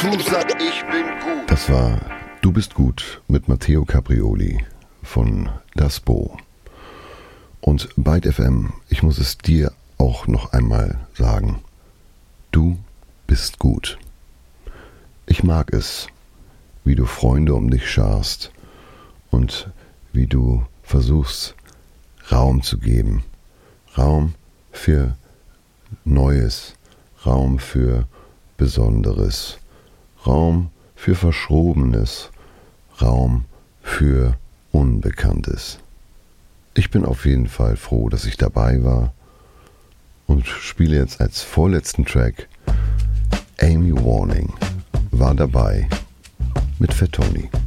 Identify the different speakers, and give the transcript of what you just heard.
Speaker 1: Du sagst, ich bin gut.
Speaker 2: Das war Du bist gut mit Matteo Caprioli von Das Bo. Und Byte FM, ich muss es dir auch noch einmal sagen, du bist gut. Ich mag es, wie du Freunde um dich scharst und wie du versuchst, Raum zu geben. Raum für Neues, Raum für Besonderes, Raum für Verschrobenes, Raum für Unbekanntes. Ich bin auf jeden Fall froh, dass ich dabei war und spiele jetzt als vorletzten Track Amy Warning war dabei mit Fat Tony.